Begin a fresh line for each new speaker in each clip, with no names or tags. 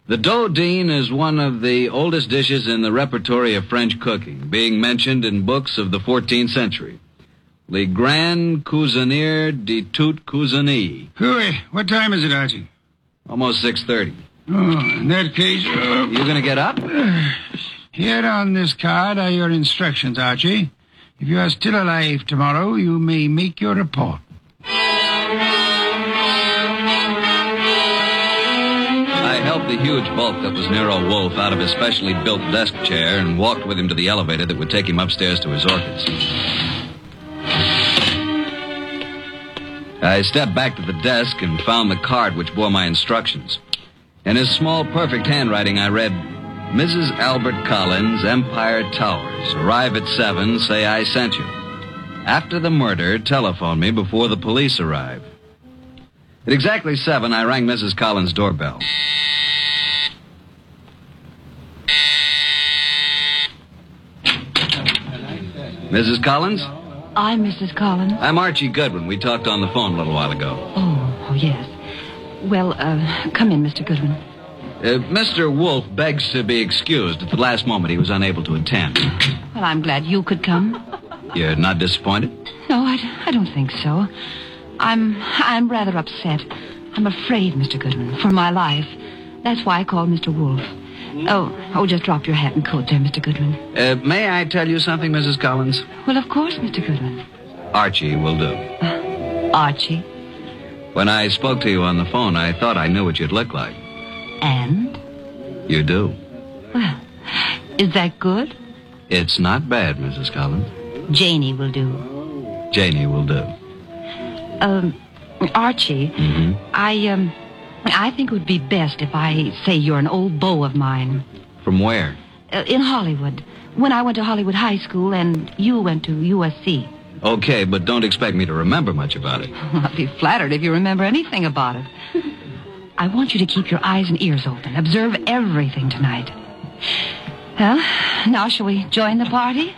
The dodine is one of the oldest dishes in the repertory of French cooking, being mentioned in books of the 14th century. Le Grand Cuisinier de Toute Cuisine.
Hooey, what time is it, Archie?
Almost 6:30.
Oh, in that case...
You gonna get up?
Here on this card are your instructions, Archie. If you are still alive tomorrow, you may make your report.
I helped the huge bulk that was Nero Wolfe out of his specially built desk chair and walked with him to the elevator that would take him upstairs to his orchids. I stepped back to the desk and found the card which bore my instructions. In his small, perfect handwriting, I read, Mrs. Albert Collins, Empire Towers. Arrive at 7, say I sent you. After the murder, telephone me before the police arrive. At exactly 7, I rang Mrs. Collins' doorbell. Mrs. Collins?
I'm Mrs. Collins.
I'm Archie Goodwin. We talked on the phone a little while ago.
Oh, yes. Well, come in, Mr. Goodwin.
Mr. Wolfe begs to be excused. At the last moment, he was unable to attend.
Well, I'm glad you could come.
You're not disappointed?
No, I don't think so. I'm rather upset. I'm afraid, Mr. Goodwin, for my life. That's why I called Mr. Wolfe. Oh, just drop your hat and coat there, Mr. Goodwin.
May I tell you something, Mrs. Collins?
Well, of course, Mr. Goodwin.
Archie will do.
Archie?
When I spoke to you on the phone, I thought I knew what you'd look like.
And?
You do.
Well, is that good?
It's not bad, Mrs. Collins.
Janie will do.
Janie will do.
Archie, I think it would be best if I say you're an old beau of mine.
From where?
In Hollywood. When I went to Hollywood High School and you went to USC.
Okay, but don't expect me to remember much about it.
I'd be flattered if you remember anything about it. I want you to keep your eyes and ears open. Observe everything tonight. Well, now shall we join the party?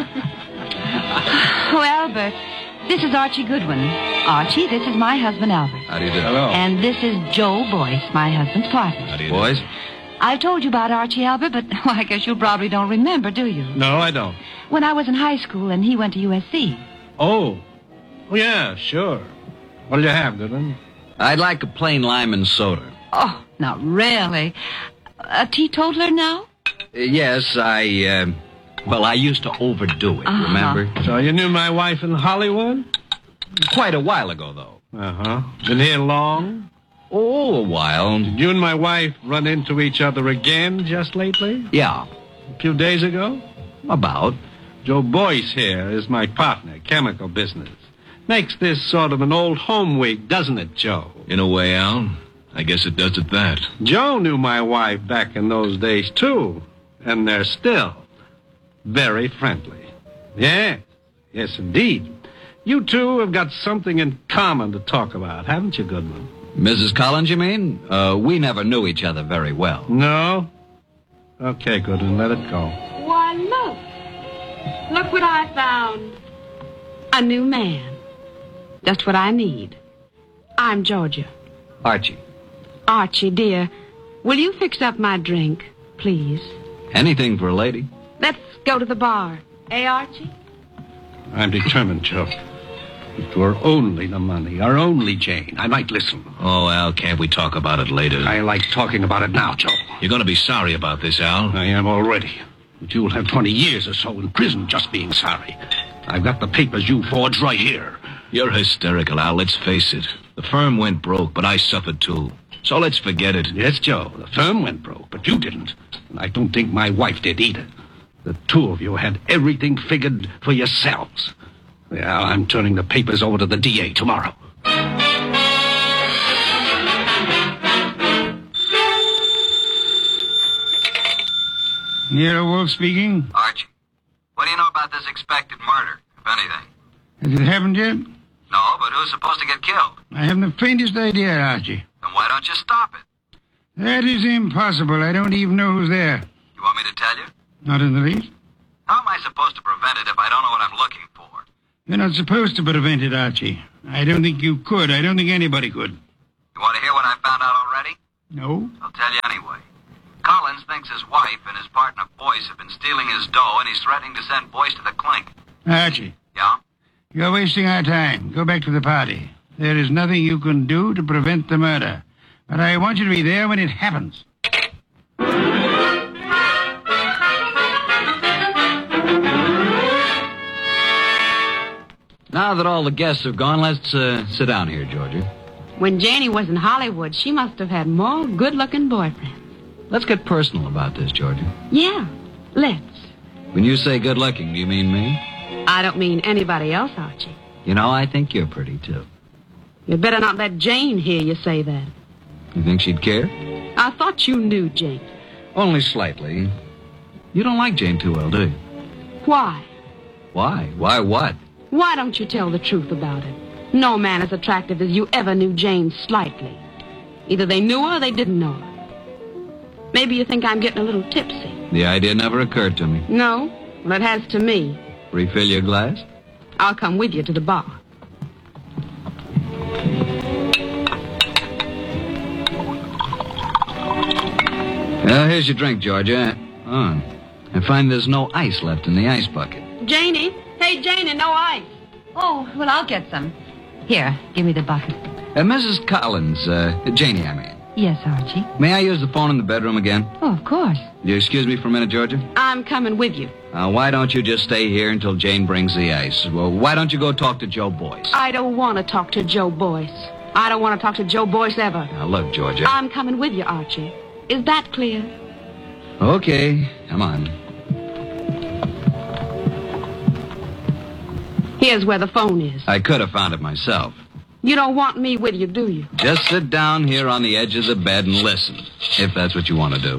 Oh, Albert, this is Archie Goodwin. Archie, this is my husband, Albert.
How do you do?
Hello.
And this is Joe Boyce, my husband's partner.
How do you do? Boys?
I've told you about Archie, Albert, but well, I guess you probably don't remember, do you?
No, I don't.
When I was in high school and he went to USC.
Oh, yeah, sure. What'll you have, Goodwin?
I'd like a plain lime and soda.
Oh, now really? A teetotaler now?
Yes, I used to overdo it, remember?
So you knew my wife in Hollywood?
Quite a while ago, though.
Uh-huh. Been here long?
Oh, a while.
Did you and my wife run into each other again just lately?
Yeah,
A few days ago?
about.
Joe Boyce here is my partner, chemical business. Makes this sort of an old home week, doesn't it, Joe?
In a way, Al. I guess it does it that.
Joe knew my wife back in those days, too. And they're still very friendly. Yes, indeed. You two have got something in common to talk about, haven't you, Goodman?
Mrs. Collins, you mean? We never knew each other very well.
No? Okay, Goodman, let it go.
Why, look. Look what I found. A new man. Just what I need. I'm Georgia.
Archie.
Archie, dear, will you fix up my drink, please?
Anything for a lady.
Let's go to the bar. Eh, Archie?
I'm determined, Joe. If it were only the money, or only Jane, I might listen.
Oh, Al, can't we talk about it later?
I like talking about it now, Joe.
You're going to be sorry about this, Al.
I am already. But you'll have 20 years or so in prison just being sorry. I've got the papers you forged right here.
You're hysterical, Al. Let's face it. The firm went broke, but I suffered too. So let's forget it.
Yes, Joe, the firm went broke, but you didn't. And I don't think my wife did either. The two of you had everything figured for yourselves. Yeah, I'm turning the papers over to the DA tomorrow.
Nero Wolfe speaking.
Archie, what do you know about this expected murder, if anything?
Has it happened yet?
No, but who's supposed to get killed?
I haven't the faintest idea, Archie.
Then why don't you stop it?
That is impossible. I don't even know who's there.
You want me to tell you?
Not in the least.
How am I supposed to prevent it if I don't know what I'm looking for?
You're not supposed to prevent it, Archie. I don't think you could. I don't think anybody could.
You want to hear what I found out already?
No?
I'll tell you anyway. Collins thinks his wife and his partner Boyce have been stealing his dough, and he's threatening to send Boyce to the clink.
Archie,
Yeah?
you're wasting our time. Go back to the party. There is nothing you can do to prevent the murder. But I want you to be there when it happens.
Now that all the guests have gone, let's sit down here, Georgia.
When Janie was in Hollywood, she must have had more good-looking boyfriends.
Let's get personal about this, Georgia.
Yeah, let's.
When you say good-looking, do you mean me?
I don't mean anybody else, Archie.
You know, I think you're pretty, too.
You'd better not let Jane hear you say that.
You think she'd care?
I thought you knew Jane.
Only slightly. You don't like Jane too well, do you?
Why?
Why? Why what?
Why don't you tell the truth about it? No man as attractive as you ever knew Jane slightly. Either they knew her or they didn't know her. Maybe you think I'm getting a little tipsy.
The idea never occurred to me.
No? Well, it has to me.
Refill your glass?
I'll come with you to the bar.
Well, here's your drink, Georgia. Oh, I find there's no ice left in the ice bucket.
Janie? Hey, Janie, no ice.
Oh, well, I'll get some. Here, give me the bucket.
Mrs. Collins, Janie, I mean.
Yes, Archie.
May I use the phone in the bedroom again?
Oh, of course.
You excuse me for a minute, Georgia?
I'm coming with you.
Why don't you just stay here until Jane brings the ice? Well, why don't you go talk to Joe Boyce?
I don't want to talk to Joe Boyce. I don't want to talk to Joe Boyce ever.
Now, look, Georgia.
I'm coming with you, Archie. Is that clear?
Okay, come on.
Here's where the phone is.
I could have found it myself.
You don't want me with you, do you?
Just sit down here on the edge of the bed and listen, if that's what you want to do.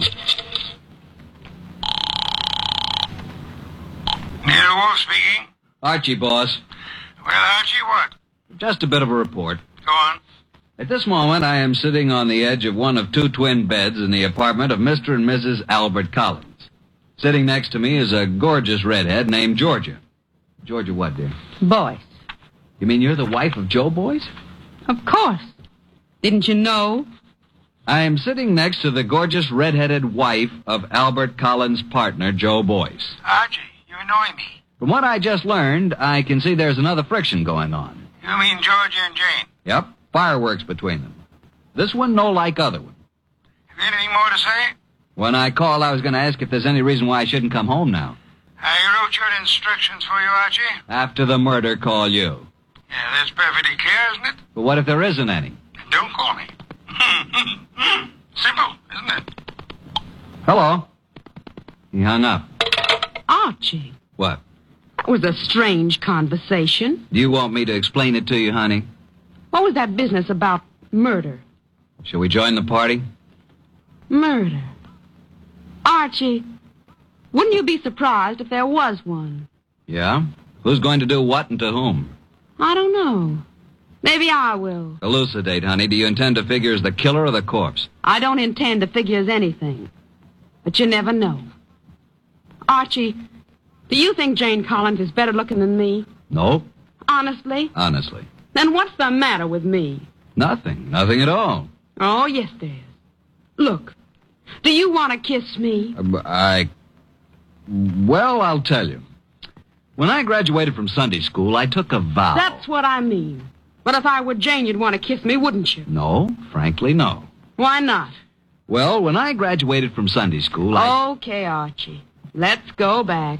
Nero Wolf speaking.
Archie, boss.
Well, Archie, what?
Just a bit of a report.
Go on.
At this moment, I am sitting on the edge of one of two twin beds in the apartment of Mr. and Mrs. Albert Collins. Sitting next to me is a gorgeous redhead named Georgia. Georgia what, dear?
Boyce.
You mean you're the wife of Joe Boyce?
Of course. Didn't you know?
I am sitting next to the gorgeous redheaded wife of Albert Collins' partner, Joe Boyce.
Archie, you annoy me.
From what I just learned, I can see there's another friction going on.
You mean Georgia and Jane?
Yep, fireworks between them. This one no like other one.
Have you anything more to say?
When I called, I was going to ask if there's any reason why I shouldn't come home now.
I wrote your instructions for you, Archie.
After the murder, call you.
Yeah, that's perfectly clear, isn't it?
But what if there isn't any?
Don't call me. Simple, isn't it?
Hello? He hung up.
Archie.
What?
That was a strange conversation.
Do you want me to explain it to you, honey?
What was that business about murder?
Shall we join the party?
Murder. Archie, wouldn't you be surprised if there was one?
Yeah? Who's going to do what and to whom?
I don't know. Maybe I will.
Elucidate, honey. Do you intend to figure as the killer or the corpse?
I don't intend to figure as anything. But you never know. Archie, do you think Jane Collins is better looking than me?
No.
Honestly?
Honestly.
Then what's the matter with me?
Nothing. Nothing at all.
Oh, yes, there is. Look, do you want to kiss me?
Well, I'll tell you. When I graduated from Sunday school, I took a vow.
That's what I mean. But if I were Jane, you'd want to kiss me, wouldn't you?
No, frankly, no.
Why not?
Well, when I graduated from Sunday school,
Okay, Archie. Let's go back.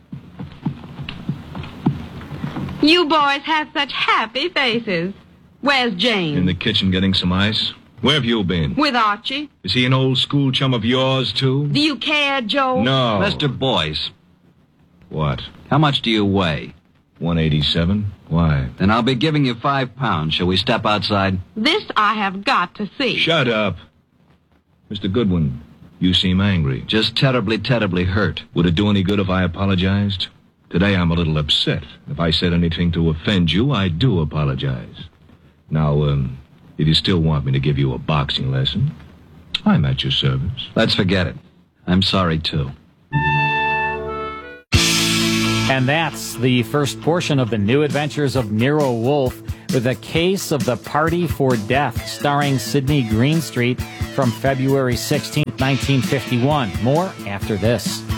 You boys have such happy faces. Where's Jane?
In the kitchen getting some ice. Where have you been?
With Archie.
Is he an old school chum of yours, too?
Do you care, Joe?
No.
Mr. Boyce,
What?
how much do you weigh?
187? Why?
Then I'll be giving you 5 pounds. Shall we step outside?
This I have got to see.
Shut up. Mr. Goodwin, you seem angry.
Just terribly, terribly hurt.
Would it do any good if I apologized? Today I'm a little upset. If I said anything to offend you, I do apologize. Now, if you still want me to give you a boxing lesson, I'm at your service.
Let's forget it. I'm sorry, too.
And that's the first portion of the New Adventures of Nero Wolfe with A Case of the Party for Death, starring Sidney Greenstreet, from February 16, 1951. More after this.